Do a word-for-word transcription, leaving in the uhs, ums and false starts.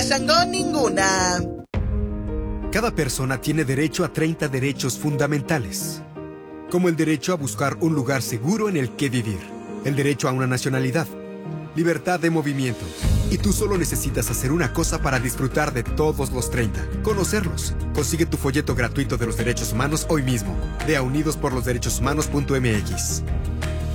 Sangón ninguna. Cada persona tiene derecho a treinta derechos fundamentales, como el derecho a buscar un lugar seguro en el que vivir, el derecho a una nacionalidad, libertad de movimiento. Y tú solo necesitas hacer una cosa para disfrutar de todos los treinta. Conocerlos. Consigue tu folleto gratuito de los derechos humanos hoy mismo. Ve a unidos por los derechos humanos punto m x.